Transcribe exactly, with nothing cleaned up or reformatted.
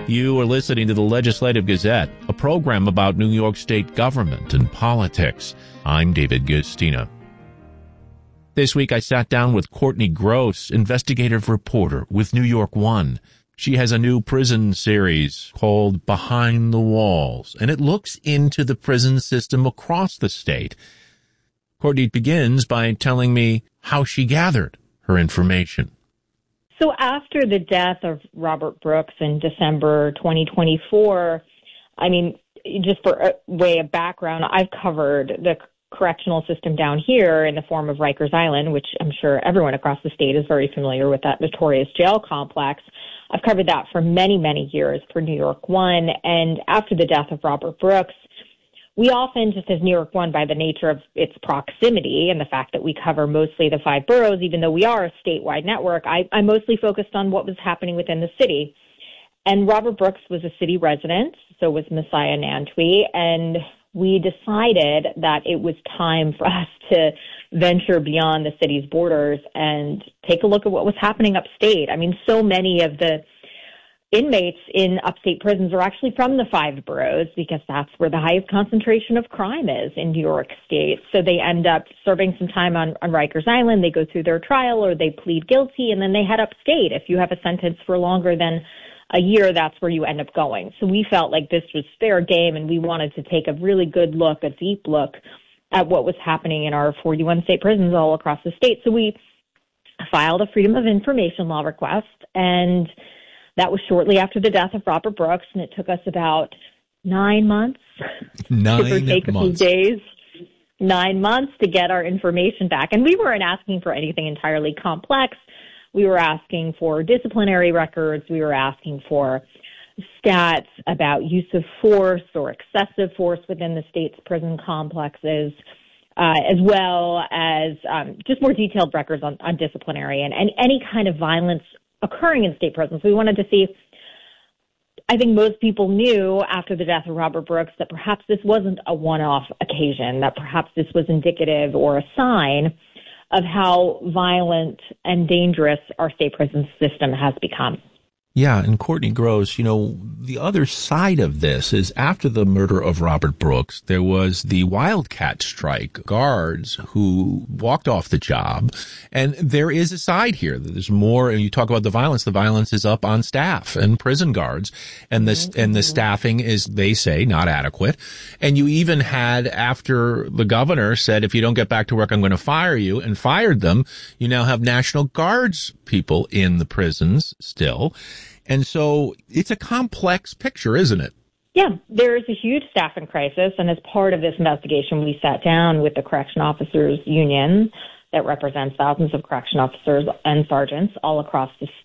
You are listening to the Legislative Gazette, a program about New York State government and politics. I'm David Guistina. This week I sat down with Courtney Gross, investigative reporter with New York One. She has a new prison series called Behind the Walls, and it looks into the prison system across the state. Courtney begins by telling me how she gathered her information. So after the death of Robert Brooks in December twenty twenty-four, I mean, just for a way of background, I've covered the correctional system down here in the form of Rikers Island, which I'm sure everyone across the state is very familiar with, that notorious jail complex. I've covered that for many, many years for New York One. And after the death of Robert Brooks, we often, just as New York One, by the nature of its proximity and the fact that we cover mostly the five boroughs, even though we are a statewide network, I, I mostly focused on what was happening within the city. And Robert Brooks was a city resident, so was Messiah Nantwi, and we decided that it was time for us to venture beyond the city's borders and take a look at what was happening upstate. I mean, so many of the inmates in upstate prisons are actually from the five boroughs because that's where the highest concentration of crime is in New York State. So they end up serving some time on, on Rikers Island. They go through their trial or they plead guilty, and then they head upstate. If you have a sentence for longer than a year, that's where you end up going. So we felt like this was fair game, and we wanted to take a really good look, a deep look at what was happening in our forty-one state prisons all across the state. So we filed a Freedom of Information law request, and that was shortly after the death of Robert Brooks, and it took us about nine months, nine give or take months. a few days, nine months to get our information back. And we weren't asking for anything entirely complex. We were asking for disciplinary records. We were asking for stats about use of force or excessive force within the state's prison complexes, uh, as well as um, just more detailed records on, on disciplinary and, and any kind of violence occurring in state prisons. We wanted to see, I think most people knew after the death of Robert Brooks that perhaps this wasn't a one-off occasion, that perhaps this was indicative or a sign of how violent and dangerous our state prison system has become. Yeah, and Courtney Gross, you know, the other side of this is after the murder of Robert Brooks, there was the wildcat strike, guards who walked off the job. And there is a side here. There's more, and you talk about the violence, the violence is up on staff and prison guards. And the, mm-hmm. and the staffing is, they say, not adequate. And you even had, after the governor said, if you don't get back to work, I'm going to fire you, and fired them, you now have National Guards people in the prisons still. And so it's a complex picture, isn't it? Yeah, there is a huge staffing crisis. And as part of this investigation, we sat down with the Correction Officers Union that represents thousands of correction officers and sergeants all across the